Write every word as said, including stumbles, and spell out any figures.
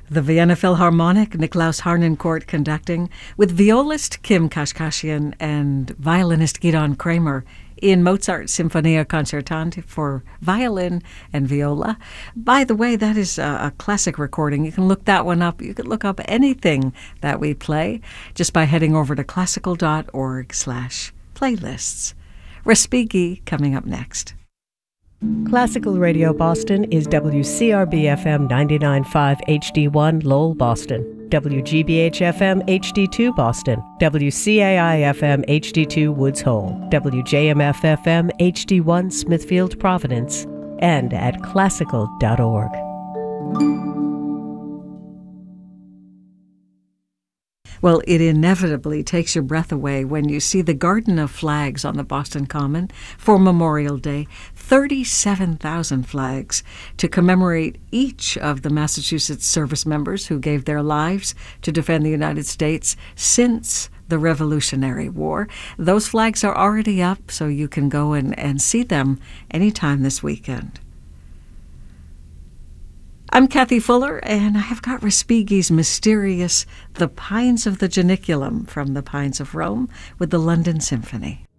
The Vienna Philharmonic, Niklaus Harnoncourt conducting, with violist Kim Kashkashian and violinist Gidon Kramer in Mozart's Sinfonia Concertante for violin and viola. By the way, that is a, a classic recording. You can look that one up. You can look up anything that we play just by heading over to classical.org slash playlists. Respighi coming up next. Classical Radio Boston is W C R B F M ninety-nine point five H D one Lowell, Boston, W G B H F M H D two Boston, W C A I F M H D two Woods Hole, W J M F F M H D one Smithfield, Providence, and at classical dot org. Well, it inevitably takes your breath away when you see the Garden of Flags on the Boston Common for Memorial Day. thirty-seven thousand flags to commemorate each of the Massachusetts service members who gave their lives to defend the United States since the Revolutionary War. Those flags are already up, so you can go and, and see them anytime this weekend. I'm Kathy Fuller, and I have got Respighi's mysterious The Pines of the Janiculum from the Pines of Rome with the London Symphony.